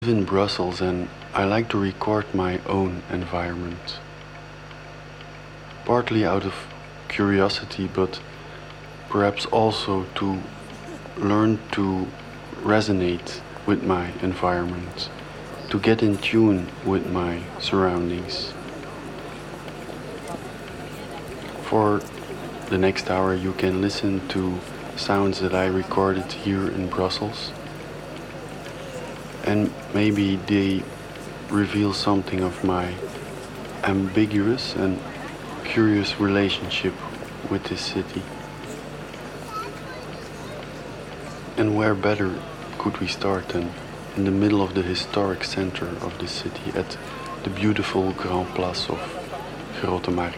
live in Brussels and I like to record my own environment. Partly out of curiosity, but perhaps also to learn to resonate with my environment, to get in tune with my surroundings. For the next hour, you can listen to sounds that I recorded here in Brussels, and maybe they reveal something of my ambiguous and curious relationship with this city. And where better could we start than in the middle of the historic center of the city at the beautiful Grand Place of Grote Markt.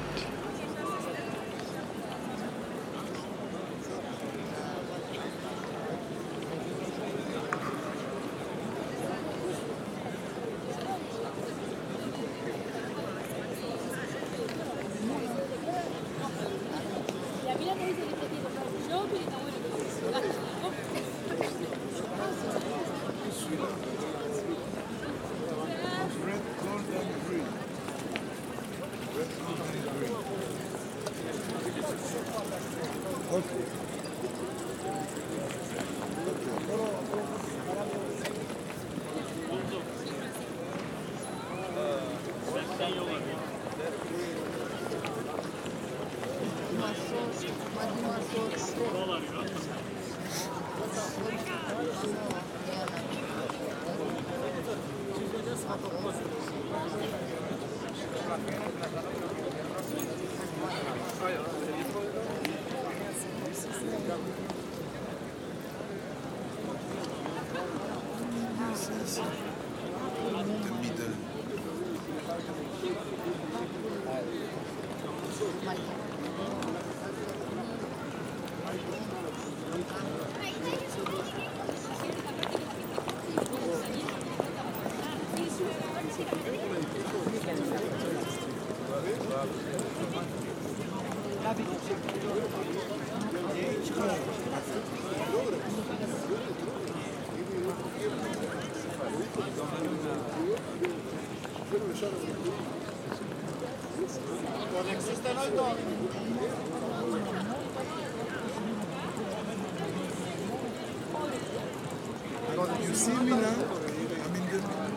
You see me now? I'm in the...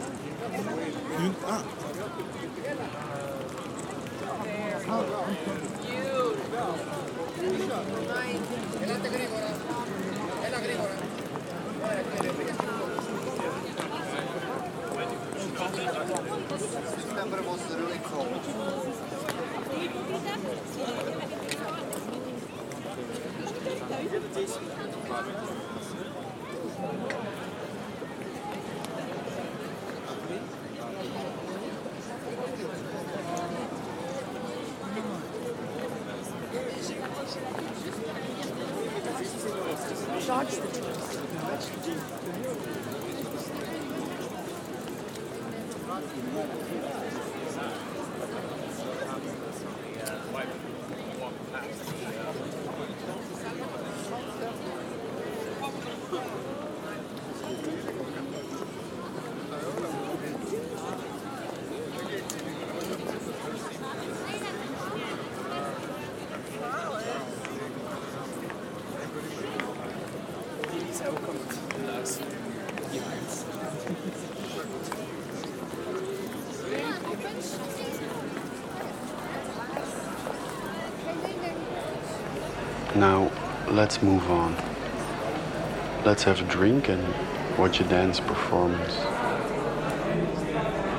September was really cold. Charge the teams. Now, let's move on. Let's have a drink and watch a dance performance.